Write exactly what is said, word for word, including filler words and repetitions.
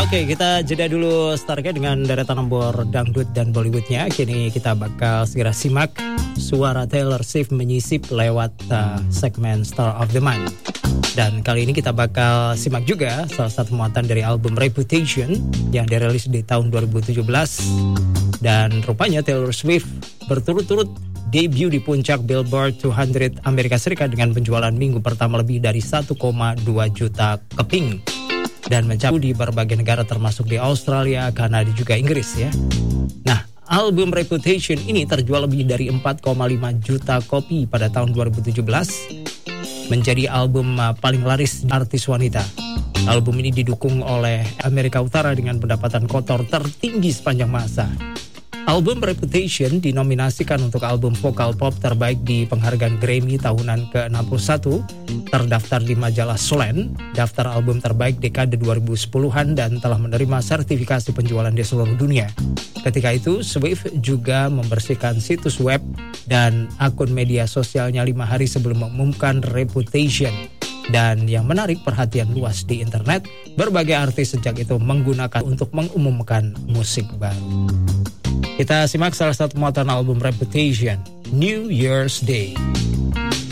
Oke, kita jeda dulu startnya dengan deretan nomor dangdut dan Bollywoodnya. Kini kita bakal segera simak suara Taylor Swift menyisip lewat uh, segmen Star of the Month. Dan kali ini kita bakal simak juga salah satu muatan dari album Reputation yang dirilis di tahun dua ribu tujuh belas. Dan rupanya Taylor Swift berturut-turut debut di puncak Billboard dua ratus Amerika Serikat dengan penjualan minggu pertama lebih dari satu koma dua juta keping. Dan mencapai di berbagai negara termasuk di Australia, Kanada, juga Inggris ya. Nah, album Reputation ini terjual lebih dari empat koma lima juta kopi pada tahun dua ribu tujuh belas. Menjadi album paling laris artis wanita. Album ini didukung oleh Amerika Utara dengan pendapatan kotor tertinggi sepanjang masa. Album Reputation dinominasikan untuk album vokal pop terbaik di penghargaan Grammy tahunan ke enam puluh satu, terdaftar di majalah Slant, daftar album terbaik dekade dua ribu sepuluhan dan telah menerima sertifikasi penjualan di seluruh dunia. Ketika itu, Swift juga membersihkan situs web dan akun media sosialnya lima hari sebelum mengumumkan Reputation. Dan yang menarik perhatian luas di internet, berbagai artis sejak itu menggunakan untuk mengumumkan musik baru. Kita simak salah satu muatan album Reputation, New Year's Day.